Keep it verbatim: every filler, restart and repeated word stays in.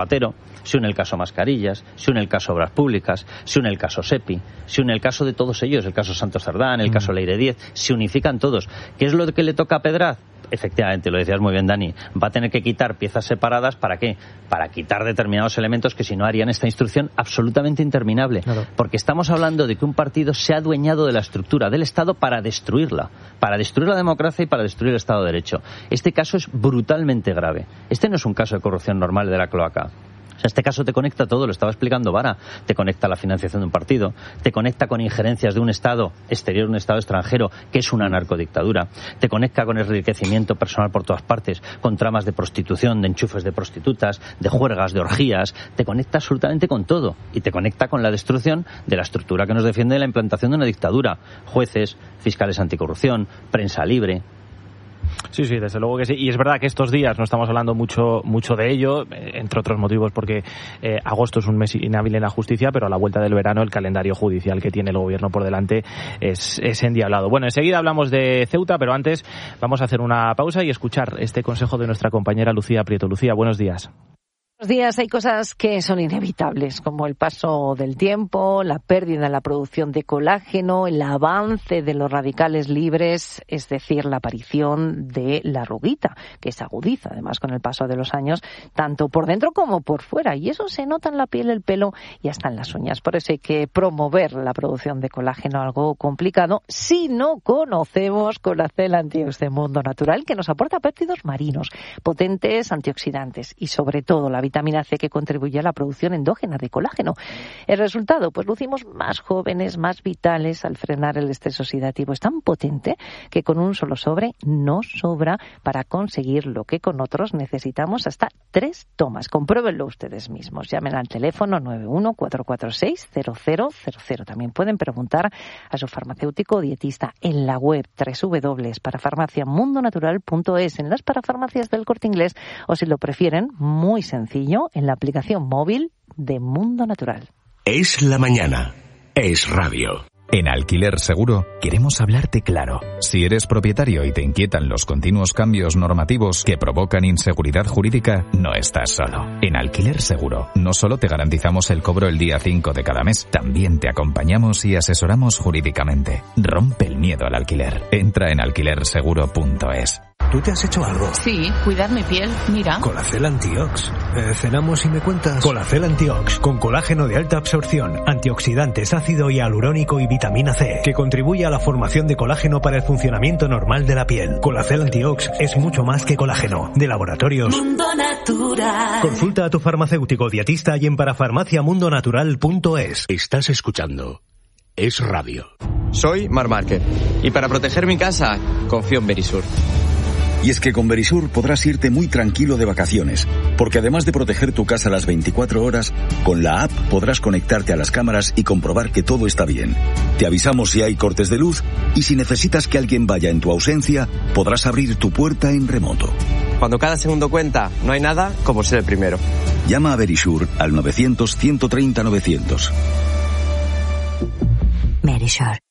Zapatero, se une el caso Mascarillas, se une el caso Obras Públicas, se une el caso SEPI, se une el caso de todos ellos, el caso Santos Cerdán, el mm. caso Leire diez, se unifican todos. ¿Qué es lo que le toca a Pedraz? Efectivamente, lo decías muy bien, Dani, va a tener que quitar piezas separadas. ¿Para qué? Para quitar determinados elementos que si no harían esta instrucción absolutamente interminable. Claro. Porque estamos hablando de que un partido se ha adueñado de la estructura del Estado para destruirla, para destruir la democracia y para destruir el Estado de Derecho. Este caso es brutalmente grave. Este no es un caso de corrupción normal de la cloaca. O sea, este caso te conecta todo, lo estaba explicando Vara. Te conecta a la financiación de un partido, te conecta con injerencias de un Estado exterior, un Estado extranjero, que es una narcodictadura, te conecta con el enriquecimiento personal por todas partes, con tramas de prostitución, de enchufes de prostitutas, de juergas, de orgías, te conecta absolutamente con todo y te conecta con la destrucción de la estructura que nos defiende de la implantación de una dictadura. Jueces, fiscales anticorrupción, prensa libre. Sí, sí, desde luego que sí. Y es verdad que estos días no estamos hablando mucho mucho de ello, entre otros motivos porque eh, agosto es un mes inhábil en la justicia, pero a la vuelta del verano el calendario judicial que tiene el gobierno por delante es, es endiablado. Bueno, enseguida hablamos de Ceuta, pero antes vamos a hacer una pausa y escuchar este consejo de nuestra compañera Lucía Prieto. Lucía, buenos días. Buenos días. Hay cosas que son inevitables, como el paso del tiempo, la pérdida en la producción de colágeno, el avance de los radicales libres, es decir, la aparición de la arruguita, que se agudiza además con el paso de los años, tanto por dentro como por fuera. Y eso se nota en la piel, el pelo y hasta en las uñas. Por eso hay que promover la producción de colágeno, algo complicado, si no conocemos Colacel Antiox de Mundo Natural, que nos aporta péptidos marinos, potentes antioxidantes y sobre todo la vitamina C, que contribuye a la producción endógena de colágeno. El resultado, pues lucimos más jóvenes, más vitales al frenar el estrés oxidativo. Es tan potente que con un solo sobre no sobra para conseguir lo que con otros necesitamos hasta tres tomas. Compruébenlo ustedes mismos. Llamen al teléfono nueve uno cuatro cuatro seis cero cero cero cero. También pueden preguntar a su farmacéutico o dietista en la web doble u doble u doble u punto para farmacia mundo natural punto es, en las parafarmacias del Corte Inglés, o si lo prefieren, muy sencillo, en la aplicación móvil de Mundo Natural. Es la mañana. Es radio. En Alquiler Seguro queremos hablarte claro. Si eres propietario y te inquietan los continuos cambios normativos que provocan inseguridad jurídica, no estás solo. En Alquiler Seguro no solo te garantizamos el cobro el día cinco de cada mes, también te acompañamos y asesoramos jurídicamente. Rompe el miedo al alquiler. Entra en alquiler seguro punto es. ¿Tú te has hecho algo? Sí, cuidar mi piel, mira. Colacel Antiox. Eh, ¿Cenamos y me cuentas? Colacel Antiox, con colágeno de alta absorción, antioxidantes, ácido hialurónico y vitamina C, que contribuye a la formación de colágeno para el funcionamiento normal de la piel. Colacel Antiox es mucho más que colágeno. De laboratorios Mundo Natural. Consulta a tu farmacéutico dietista y en parafarmacia mundo natural punto es. Estás escuchando Es Radio. Soy Mar Márquez y para proteger mi casa confío en Verisur. Y es que con Verisur podrás irte muy tranquilo de vacaciones, porque además de proteger tu casa las veinticuatro horas, con la app podrás conectarte a las cámaras y comprobar que todo está bien. Te avisamos si hay cortes de luz y si necesitas que alguien vaya en tu ausencia, podrás abrir tu puerta en remoto. Cuando cada segundo cuenta, no hay nada como ser el primero. Llama a Verisur al novecientos ciento treinta novecientos. Verisur.